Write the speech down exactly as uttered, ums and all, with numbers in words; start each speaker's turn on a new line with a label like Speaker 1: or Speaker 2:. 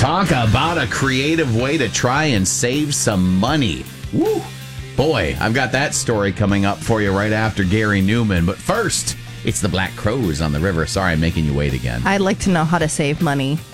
Speaker 1: Talk about a creative way to try and save some money. Woo! Boy, I've got that story coming up for you right after Gary Newman. But first, it's the Black Crows on the river. Sorry, I'm making you wait again.
Speaker 2: I'd like to know how to save money.